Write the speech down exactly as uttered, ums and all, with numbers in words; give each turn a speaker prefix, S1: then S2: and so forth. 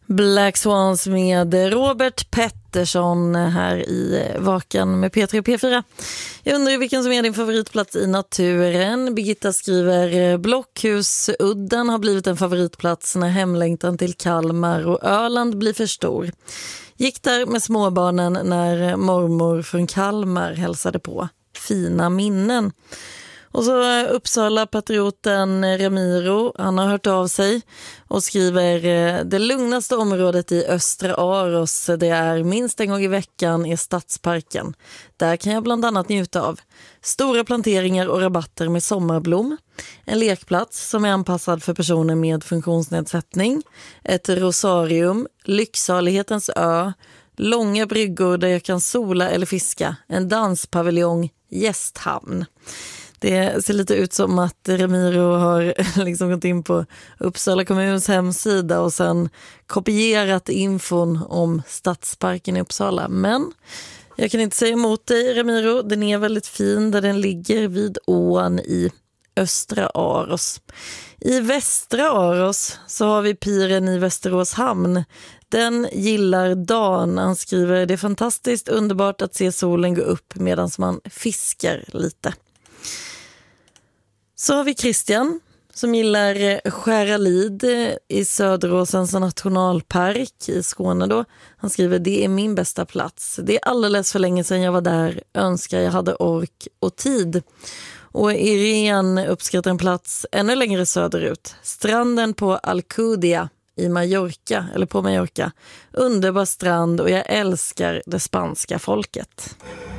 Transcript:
S1: Black Swans med Robert Pettersson här i Vakan med P tre och P fyra. Jag undrar vilken som är din favoritplats i naturen. Birgitta skriver: Blockhusudden har blivit en favoritplats när hemlängtan till Kalmar och Öland blir för stor. Gick där med småbarnen när mormor från Kalmar hälsade på. Fina minnen. Och så Uppsala-patrioten Ramiro, han har hört av sig och skriver: det lugnaste området i Östra Aros, det är minst en gång i veckan i Stadsparken. Där kan jag bland annat njuta av stora planteringar och rabatter med sommarblom, en lekplats som är anpassad för personer med funktionsnedsättning, ett rosarium, lycksalighetens ö, långa bryggor där jag kan sola eller fiska, en danspaviljong, gästhamn. Det ser lite ut som att Ramiro har liksom gått in på Uppsala kommuns hemsida och sen kopierat infon om Stadsparken i Uppsala. Men jag kan inte säga emot dig, Ramiro. Den är väldigt fin där den ligger vid ån i Östra Aros. I Västra Aros så har vi piren i Västerås hamn. Den gillar Dan. Han skriver: det är fantastiskt underbart att se solen gå upp medan man fiskar lite. Så har vi Christian som gillar Skäralid i Söderåsens nationalpark i Skåne då. Han skriver: det är min bästa plats. Det är alldeles för länge sedan jag var där. Önskar jag hade ork och tid. Och Irene uppskattar en plats ännu längre söderut. Stranden på Alcudia i Mallorca, eller på Mallorca. Underbar strand och jag älskar det spanska folket.